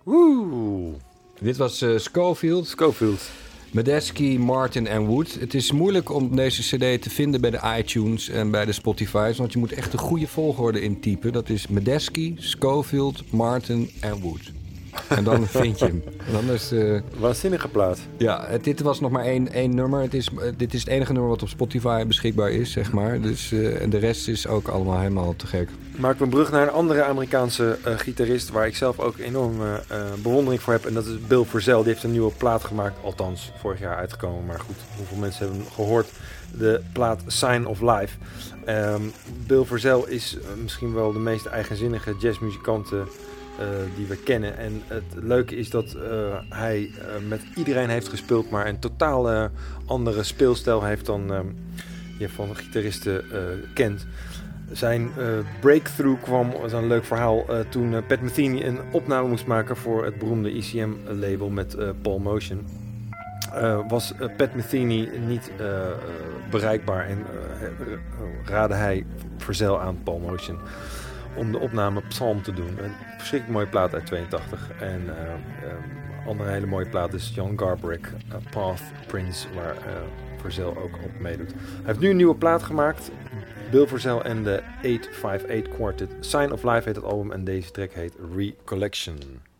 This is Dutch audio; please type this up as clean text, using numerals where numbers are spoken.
Oeh. Dit was Scofield. Scofield. Medeski, Martin en Wood. Het is moeilijk om deze cd te vinden bij de iTunes en bij de Spotify's, want je moet echt de goede volgorde intypen. Dat is Medeski, Scofield, Martin en Wood. En dan vind je hem. En dan is, Waanzinnige plaat. ja, dit was nog maar één nummer. Dit is het enige nummer wat op Spotify beschikbaar is, zeg maar. Dus, en de rest is ook allemaal helemaal te gek. Maken we een brug naar een andere Amerikaanse gitarist waar ik zelf ook enorm bewondering voor heb. En dat is Bill Frisell. Die heeft een nieuwe plaat gemaakt. Althans, vorig jaar uitgekomen. Maar goed, hoeveel mensen hebben hem gehoord? De plaat Sign of Life. Bill Frisell is misschien wel de meest eigenzinnige jazzmuzikant die we kennen. En het leuke is dat hij met iedereen heeft gespeeld, maar een totaal andere speelstijl heeft dan je van gitaristen kent. Zijn breakthrough kwam, dat is een leuk verhaal, toen Pat Metheny een opname moest maken voor het beroemde ECM-label met Paul Motion. Was Pat Metheny niet bereikbaar en raadde hij Frisell aan Paul Motion om de opname Psalm te doen. Een verschrikkelijk mooie plaat uit 82. En andere hele mooie plaat is John Garbarek, Path Prince, waar Frisell ook op meedoet. Hij heeft nu een nieuwe plaat gemaakt. Bill Frisell en de 858 Quartet. Sign of Life heet het album en deze track heet Recollection.